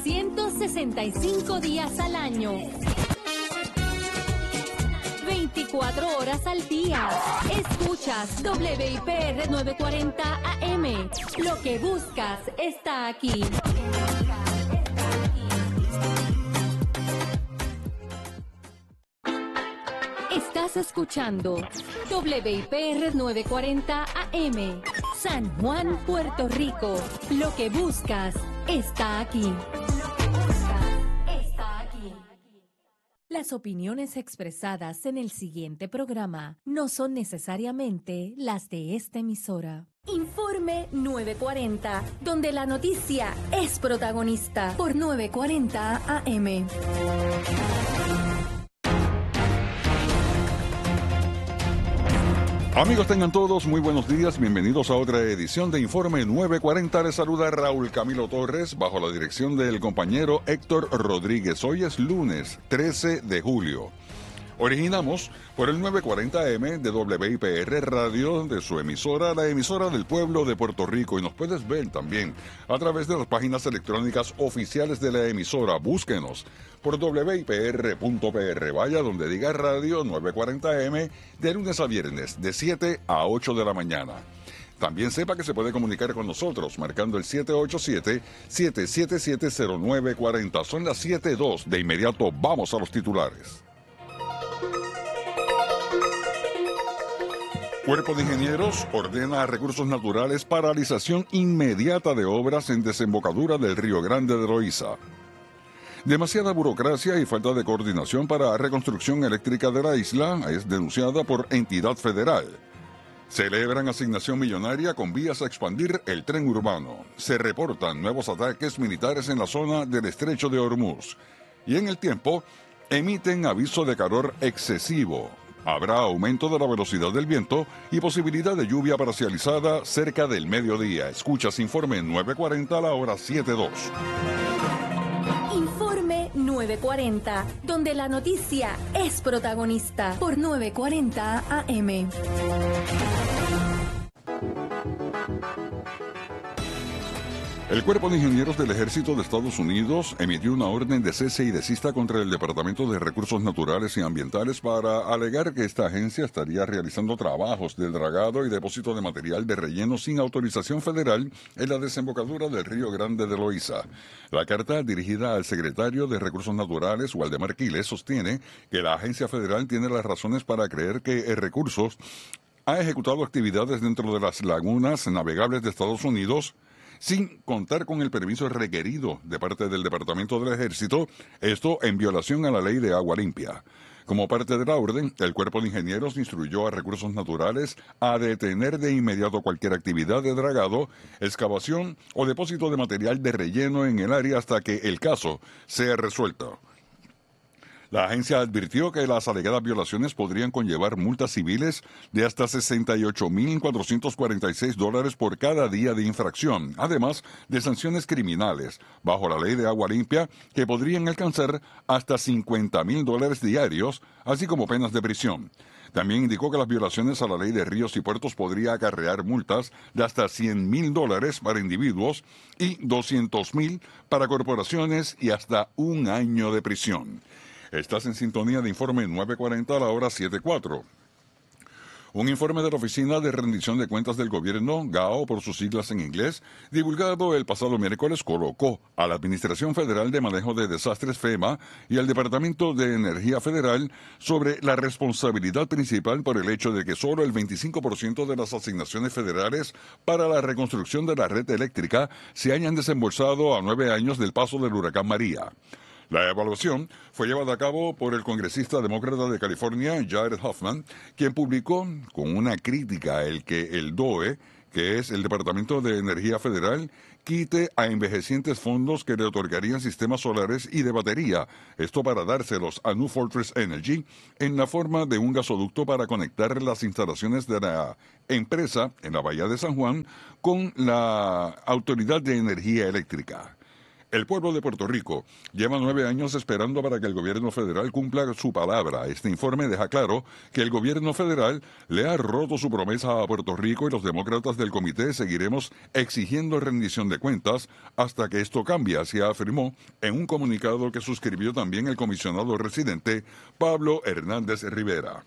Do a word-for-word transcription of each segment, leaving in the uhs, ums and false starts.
trescientos sesenta y cinco días al año. veinticuatro horas al día. Escuchas W I P R novecientos cuarenta A M. Lo que buscas está aquí. Estás escuchando W I P R novecientos cuarenta A M. San Juan, Puerto Rico. Lo que buscas está aquí. Las opiniones expresadas en el siguiente programa no son necesariamente las de esta emisora. Informe novecientos cuarenta, donde la noticia es protagonista, por novecientos cuarenta A M. Amigos, tengan todos muy buenos días. Bienvenidos a otra edición de Informe novecientos cuarenta. Les saluda Raúl Camilo Torres bajo la dirección del compañero Héctor Rodríguez. Hoy es lunes trece de julio. Originamos por el novecientos cuarenta A M de W I P R Radio, de su emisora, la emisora del pueblo de Puerto Rico. Y nos puedes ver también a través de las páginas electrónicas oficiales de la emisora. Búsquenos por doble u i pe erre punto pe erre. Vaya donde diga radio novecientos cuarenta A M de lunes a viernes de siete a ocho de la mañana. También sepa que se puede comunicar con nosotros marcando el siete ocho siete, siete siete siete, cero nueve cuatro cero. Son las siete dos. De inmediato vamos a los titulares. Cuerpo de Ingenieros ordena a Recursos Naturales paralización inmediata de obras en desembocadura del Río Grande de Loíza. Demasiada burocracia y falta de coordinación para reconstrucción eléctrica de la isla es denunciada por entidad federal. Celebran asignación millonaria con vías a expandir el tren urbano. Se reportan nuevos ataques militares en la zona del Estrecho de Hormuz. Y en el tiempo, emiten aviso de calor excesivo. Habrá aumento de la velocidad del viento y posibilidad de lluvia parcializada cerca del mediodía. Escuchas Informe novecientos cuarenta a la hora siete dos. Informe novecientos cuarenta, donde la noticia es protagonista, por novecientos cuarenta A M. El Cuerpo de Ingenieros del Ejército de Estados Unidos emitió una orden de cese y desista contra el Departamento de Recursos Naturales y Ambientales para alegar que esta agencia estaría realizando trabajos de dragado y depósito de material de relleno sin autorización federal en la desembocadura del Río Grande de Loíza. La carta, dirigida al secretario de Recursos Naturales, Waldemar Quiles, sostiene que la agencia federal tiene las razones para creer que el Recursos ha ejecutado actividades dentro de las lagunas navegables de Estados Unidos sin contar con el permiso requerido de parte del Departamento del Ejército, esto en violación a la Ley de Agua Limpia. Como parte de la orden, el Cuerpo de Ingenieros instruyó a Recursos Naturales a detener de inmediato cualquier actividad de dragado, excavación o depósito de material de relleno en el área hasta que el caso sea resuelto. La agencia advirtió que las alegadas violaciones podrían conllevar multas civiles de hasta sesenta y ocho mil cuatrocientos cuarenta y seis dólares por cada día de infracción, además de sanciones criminales bajo la Ley de Agua Limpia que podrían alcanzar hasta cincuenta mil dólares diarios, así como penas de prisión. También indicó que las violaciones a la Ley de Ríos y Puertos podría acarrear multas de hasta cien mil dólares para individuos y doscientos mil para corporaciones y hasta un año de prisión. Estás en sintonía de Informe novecientos cuarenta a la hora siete cuatro. Un informe de la Oficina de Rendición de Cuentas del Gobierno, G A O por sus siglas en inglés, divulgado el pasado miércoles, colocó a la Administración Federal de Manejo de Desastres FEMA y al Departamento de Energía Federal sobre la responsabilidad principal por el hecho de que solo el veinticinco por ciento de las asignaciones federales para la reconstrucción de la red eléctrica se hayan desembolsado a nueve años del paso del huracán María. La evaluación fue llevada a cabo por el congresista demócrata de California, Jared Huffman, quien publicó con una crítica el que el D O E, que es el Departamento de Energía Federal, quite a envejecientes fondos que le otorgarían sistemas solares y de batería, esto para dárselos a New Fortress Energy en la forma de un gasoducto para conectar las instalaciones de la empresa en la Bahía de San Juan con la Autoridad de Energía Eléctrica. El pueblo de Puerto Rico lleva nueve años esperando para que el gobierno federal cumpla su palabra. Este informe deja claro que el gobierno federal le ha roto su promesa a Puerto Rico y los demócratas del comité seguiremos exigiendo rendición de cuentas hasta que esto cambie, así afirmó en un comunicado que suscribió también el comisionado residente Pablo Hernández Rivera.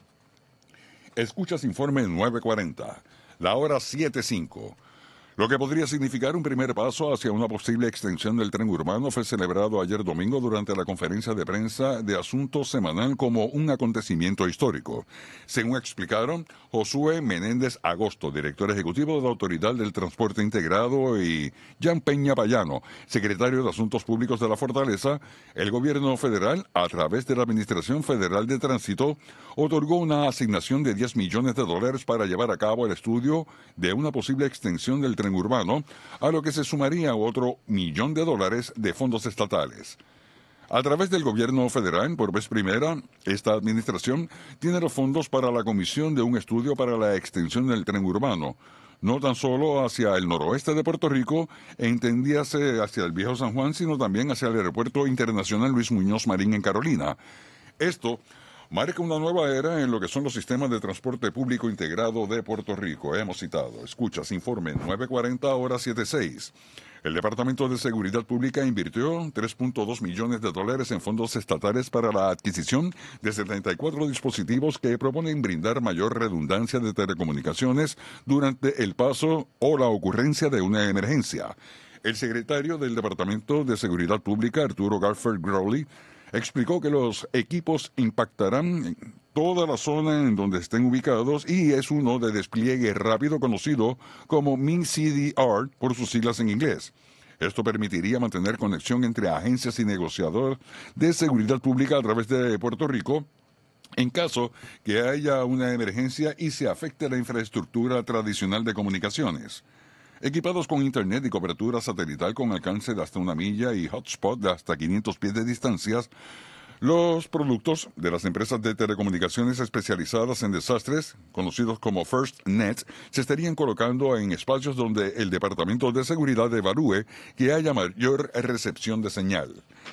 Escuchas informe nueve cuarenta, la hora siete cinco. Lo que podría significar un primer paso hacia una posible extensión del tren urbano fue celebrado ayer domingo durante la conferencia de prensa de asuntos semanal como un acontecimiento histórico. Según explicaron Josué Menéndez Agosto, director ejecutivo de la Autoridad del Transporte Integrado, y Jan Peña Payano, secretario de Asuntos Públicos de la Fortaleza, el gobierno federal, a través de la Administración Federal de Tránsito, otorgó una asignación de diez millones de dólares para llevar a cabo el estudio de una posible extensión del tren urbano, a lo que se sumaría otro millón de dólares de fondos estatales. A través del gobierno federal, por vez primera, esta administración tiene los fondos para la comisión de un estudio para la extensión del tren urbano, no tan solo hacia el noroeste de Puerto Rico, entendíase hacia el viejo San Juan, sino también hacia el Aeropuerto Internacional Luis Muñoz Marín en Carolina. Esto marca una nueva era en lo que son los sistemas de transporte público integrado de Puerto Rico. Hemos citado, escuchas, informe nueve cuarenta, hora siete seis. El Departamento de Seguridad Pública invirtió tres punto dos millones de dólares en fondos estatales para la adquisición de setenta y cuatro dispositivos que proponen brindar mayor redundancia de telecomunicaciones durante el paso o la ocurrencia de una emergencia. El secretario del Departamento de Seguridad Pública, Arturo Garfield Crowley, explicó que los equipos impactarán toda la zona en donde estén ubicados y es uno de despliegue rápido conocido como M I C D R por sus siglas en inglés. Esto permitiría mantener conexión entre agencias y negociadores de seguridad pública a través de Puerto Rico en caso que haya una emergencia y se afecte la infraestructura tradicional de comunicaciones. Equipados con internet y cobertura satelital con alcance de hasta una milla y hotspot de hasta quinientos pies de distancias, los productos de las empresas de telecomunicaciones especializadas en desastres, conocidos como FirstNet, se estarían colocando en espacios donde el Departamento de Seguridad evalúe que haya mayor recepción de señal.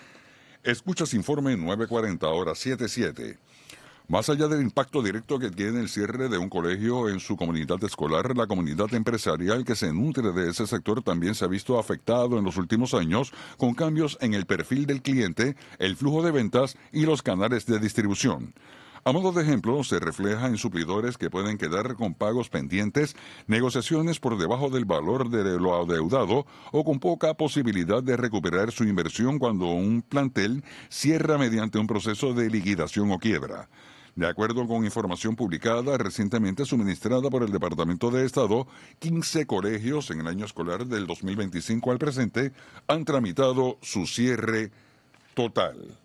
Escuchas informe nueve cuarenta, hora siete siete. Más allá del impacto directo que tiene el cierre de un colegio en su comunidad escolar, la comunidad empresarial que se nutre de ese sector también se ha visto afectado en los últimos años con cambios en el perfil del cliente, el flujo de ventas y los canales de distribución. A modo de ejemplo, se refleja en suplidores que pueden quedar con pagos pendientes, negociaciones por debajo del valor de lo adeudado o con poca posibilidad de recuperar su inversión cuando un plantel cierra mediante un proceso de liquidación o quiebra. De acuerdo con información publicada recientemente suministrada por el Departamento de Estado, quince colegios en el año escolar del dos mil veinticinco al presente han tramitado su cierre total.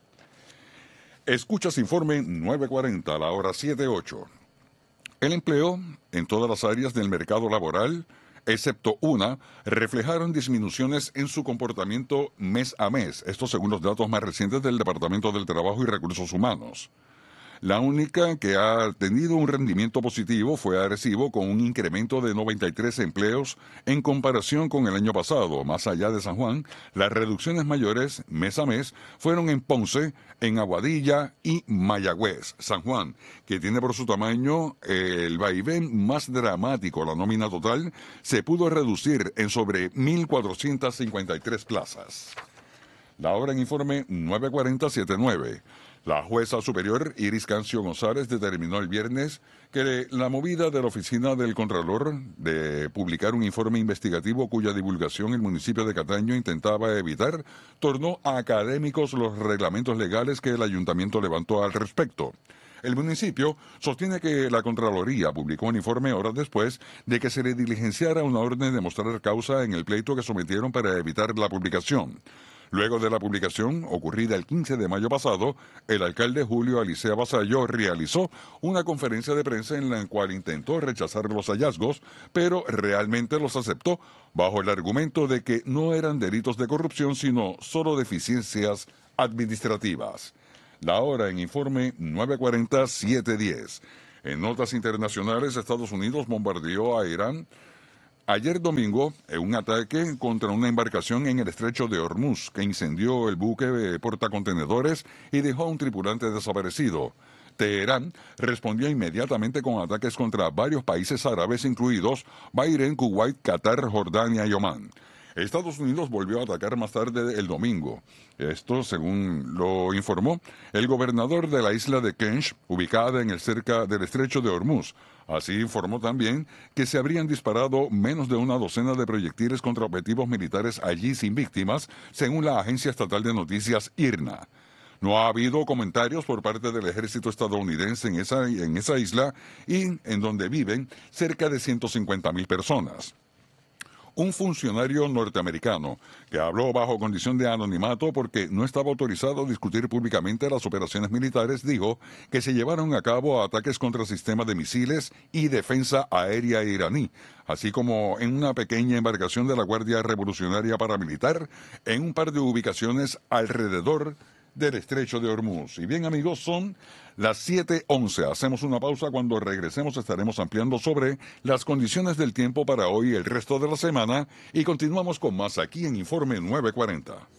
Escuchas informe nueve cuarenta, a la hora siete ocho. El empleo en todas las áreas del mercado laboral, excepto una, reflejaron disminuciones en su comportamiento mes a mes, esto según los datos más recientes del Departamento del Trabajo y Recursos Humanos. La única que ha tenido un rendimiento positivo fue Arecibo, con un incremento de noventa y tres empleos en comparación con el año pasado. Más allá de San Juan, las reducciones mayores mes a mes fueron en Ponce, en Aguadilla y Mayagüez. San Juan, que tiene por su tamaño el vaivén más dramático, la nómina total, se pudo reducir en sobre mil cuatrocientas cincuenta y tres plazas. La hora en informe nueve cuarenta, siete nueve. La jueza superior Iris Cancio González determinó el viernes que la movida de la oficina del Contralor de publicar un informe investigativo cuya divulgación el municipio de Cataño intentaba evitar tornó a académicos los reglamentos legales que el ayuntamiento levantó al respecto. El municipio sostiene que la Contraloría publicó un informe horas después de que se le diligenciara una orden de mostrar causa en el pleito que sometieron para evitar la publicación. Luego de la publicación, ocurrida el quince de mayo pasado, el alcalde Julio Alicea Vasallo realizó una conferencia de prensa en la cual intentó rechazar los hallazgos, pero realmente los aceptó bajo el argumento de que no eran delitos de corrupción, sino solo deficiencias administrativas. La hora en informe nueve cuarenta, siete diez. En notas internacionales, Estados Unidos bombardeó a Irán Ayer domingo, en un ataque contra una embarcación en el estrecho de Hormuz, que incendió el buque portacontenedores y dejó a un tripulante desaparecido. Teherán respondió inmediatamente con ataques contra varios países árabes, incluidos Bahrein, Kuwait, Qatar, Jordania y Omán. Estados Unidos volvió a atacar más tarde el domingo. Esto, según lo informó el gobernador de la isla de Kench, ubicada en el cerca del estrecho de Hormuz. Así informó también que se habrían disparado menos de una docena de proyectiles contra objetivos militares allí sin víctimas, según la agencia estatal de noticias I R N A. No ha habido comentarios por parte del ejército estadounidense en esa, en esa isla y en donde viven cerca de ciento cincuenta mil personas. Un funcionario norteamericano que habló bajo condición de anonimato porque no estaba autorizado a discutir públicamente las operaciones militares dijo que se llevaron a cabo ataques contra sistemas de misiles y defensa aérea iraní, así como en una pequeña embarcación de la Guardia Revolucionaria Paramilitar en un par de ubicaciones alrededor del estrecho de Hormuz. Y bien, amigos, son las siete once. Hacemos una pausa. Cuando regresemos estaremos ampliando sobre las condiciones del tiempo para hoy y el resto de la semana y continuamos con más aquí en Informe nueve cuarenta.